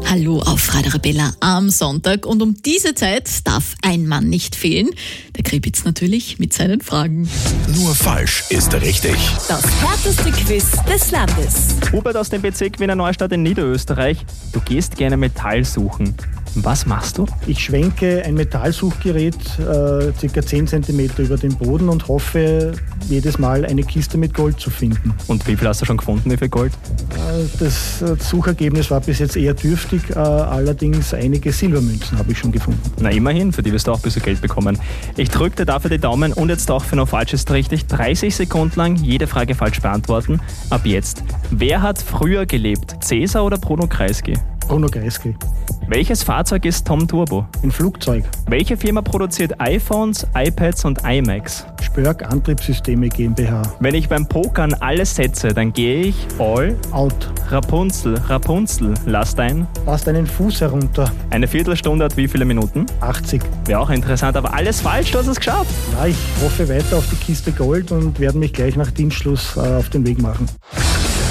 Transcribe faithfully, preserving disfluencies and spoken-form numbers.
Hallo auf Radio Arabella am Sonntag und um diese Zeit darf ein Mann nicht fehlen. Der Kribitz natürlich mit seinen Fragen. Nur falsch ist richtig. Das härteste Quiz des Landes. Hubert aus dem Bezirk Wiener Neustadt in Niederösterreich. Du gehst gerne Metall suchen. Was machst du? Ich schwenke ein Metallsuchgerät äh, ca. zehn Zentimeter über den Boden und hoffe jedes Mal eine Kiste mit Gold zu finden. Und wie viel hast du schon gefunden, wie viel Gold? Äh, das Suchergebnis war bis jetzt eher dürftig, äh, allerdings einige Silbermünzen habe ich schon gefunden. Na immerhin, für die wirst du auch ein bisschen Geld bekommen. Ich drücke dir dafür die Daumen und jetzt auch für noch falsch ist richtig. dreißig Sekunden lang jede Frage falsch beantworten. Ab jetzt. Wer hat früher gelebt? Cäsar oder Bruno Kreisky? Bruno Kreisky. Welches Fahrzeug ist Tom Turbo? Ein Flugzeug. Welche Firma produziert iPhones, iPads und iMacs? Spörk Antriebssysteme GmbH. Wenn ich beim Pokern alles setze, dann gehe ich all Out. Rapunzel, Rapunzel, lass dein. Lass deinen Fuß herunter. Eine Viertelstunde hat wie viele Minuten? achtzig. Wäre auch interessant, aber alles falsch, du hast es geschafft. Ja, ich hoffe weiter auf die Kiste Gold und werde mich gleich nach Dienstschluss äh, auf den Weg machen.